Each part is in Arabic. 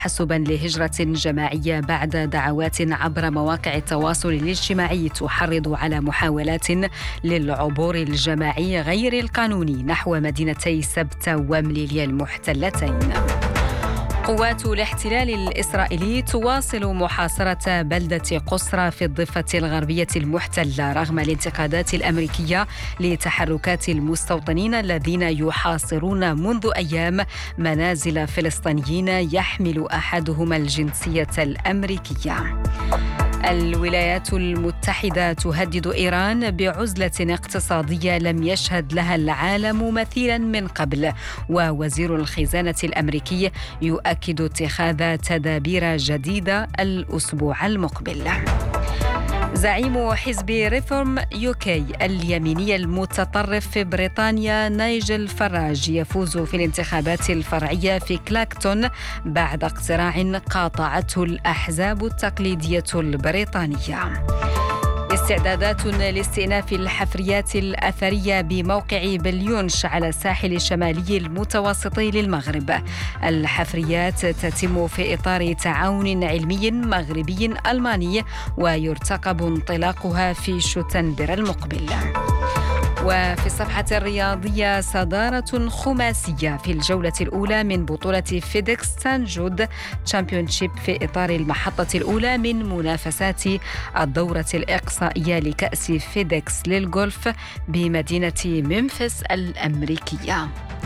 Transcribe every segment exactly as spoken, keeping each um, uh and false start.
تحسبا لهجرة جماعية بعد دعوات عبر مواقع التواصل الاجتماعي تحرض على محاولات للعبور الجماعي غير القانوني نحو مدينتي سبتة ومليليا المحتلتين. قوات الاحتلال الإسرائيلي تواصل محاصرة بلدة قصرة في الضفة الغربية المحتلة رغم الانتقادات الأمريكية لتحركات المستوطنين الذين يحاصرون منذ أيام منازل فلسطينيين يحمل أحدهم الجنسية الأمريكية. الولايات المتحدة تهدد إيران بعزلة اقتصادية لم يشهد لها العالم مثيلا من قبل، ووزير الخزانة الأمريكي يؤكد اتخاذ تدابير جديدة الأسبوع المقبل. زعيم حزب ريفورم يوكي اليميني المتطرف في بريطانيا نايجل فراج يفوز في الانتخابات الفرعية في كلاكتون بعد اقتراع قاطعته الأحزاب التقليدية البريطانية. استعدادات لاستئناف الحفريات الأثرية بموقع بليونش على الساحل الشمالي المتوسطي للمغرب. الحفريات تتم في إطار تعاون علمي مغربي ألماني ويرتقب انطلاقها في شتنبر المقبل. وفي الصفحة الرياضية صدارة خماسية في الجولة الأولى من بطولة فيديكس سان جود تشامبيونشيب في إطار المحطة الأولى من منافسات الدورة الإقصائية لكأس فيديكس للغولف بمدينة ممفيس الأمريكية.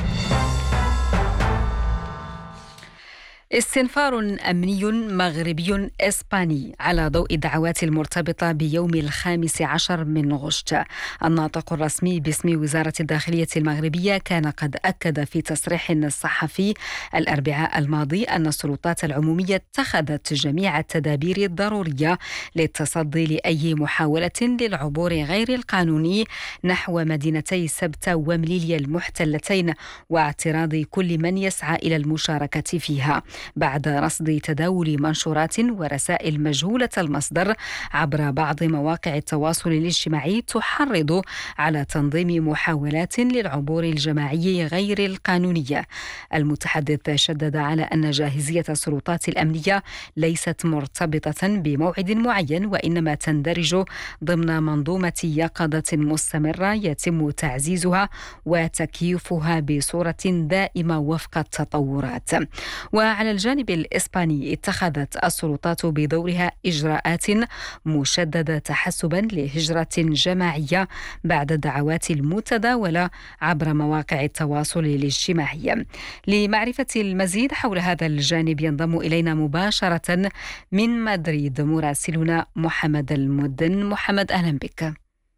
استنفار أمني مغربي إسباني على ضوء الدعوات المرتبطة بيوم الخامس عشر من غشت. الناطق الرسمي باسم وزارة الداخلية المغربية كان قد أكد في تصريح صحفي الأربعاء الماضي أن السلطات العمومية اتخذت جميع التدابير الضرورية للتصدي لأي محاولة للعبور غير القانوني نحو مدينتي سبتة ومليليا المحتلتين واعتراض كل من يسعى إلى المشاركة فيها، بعد رصد تداول منشورات ورسائل مجهولة المصدر عبر بعض مواقع التواصل الاجتماعي تحرض على تنظيم محاولات للعبور الجماعي غير القانونية. المتحدث شدد على أن جاهزية السلطات الأمنية ليست مرتبطة بموعد معين، وإنما تندرج ضمن منظومة يقظة مستمرة يتم تعزيزها وتكييفها بصورة دائمة وفق التطورات. وعلى الجانب الإسباني اتخذت السلطات بدورها إجراءات مشددة تحسبا لهجرة جماعية بعد الدعوات المتداولة عبر مواقع التواصل الاجتماعي. لمعرفة المزيد حول هذا الجانب ينضم إلينا مباشرة من مدريد مراسلنا محمد المدن. محمد، أهلا بك.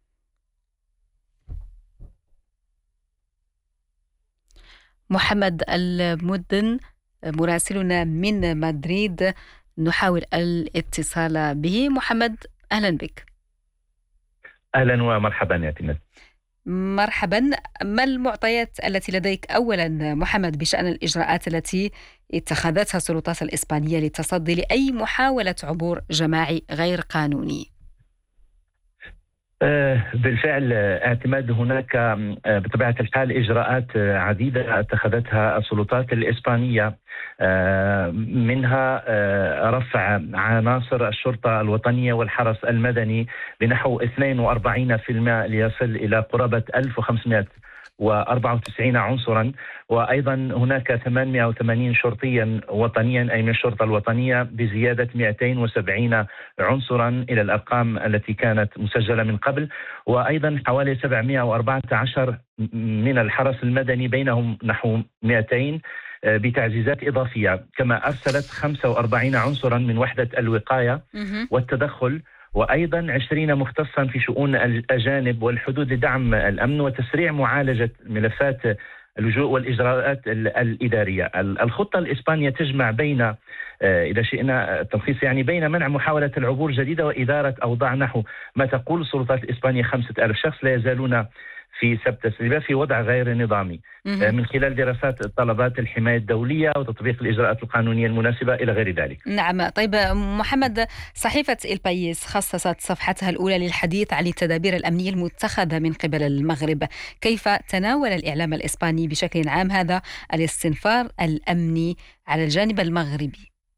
محمد المدن مراسلنا من مدريد، نحاول الاتصال به. محمد، أهلا بك. أهلا ومرحبا يا تمت. مرحبا. ما المعطيات التي لديك أولا محمد بشأن الإجراءات التي اتخذتها السلطات الإسبانية للتصدي لأي محاولة عبور جماعي غير قانوني؟ بالفعل اعتماد هناك بطبيعة الحال إجراءات عديدة اتخذتها السلطات الإسبانية، منها رفع عناصر الشرطة الوطنية والحرس المدني بنحو اثنين وأربعين بالمئة ليصل إلى قرابة ألف وخمسمئة وأربعة وتسعين عنصرا، وأيضا هناك ثمانمئة وثمانين شرطيا وطنيا أي من الشرطة الوطنية بزيادة مئتين وسبعين عنصرا إلى الأرقام التي كانت مسجلة من قبل، وأيضا حوالي سبعمئة وأربعة عشر من الحرس المدني بينهم نحو مئتين بتعزيزات إضافية، كما أرسلت خمسة وأربعين عنصرا من وحدة الوقاية والتدخل، وأيضا عشرين مختصا في شؤون الأجانب والحدود لدعم الأمن وتسريع معالجة ملفات اللجوء والإجراءات الإدارية. الخطة الإسبانية تجمع بين إذا شئنا التلخيص يعني بين منع محاولة العبور جديدة وإدارة أوضاع نحو ما تقول السلطات الإسبانية خمسة ألاف شخص لا يزالون في سبت سليبة في وضع غير نظامي من خلال دراسات طلبات الحماية الدولية وتطبيق الإجراءات القانونية المناسبة إلى غير ذلك. نعم. طيب محمد، صحيفة البايس خصصت صفحتها الأولى للحديث عن التدابير الأمنية المتخذة من قبل المغرب. كيف تناول الإعلام الإسباني بشكل عام هذا الاستنفار الأمني على الجانب المغربي؟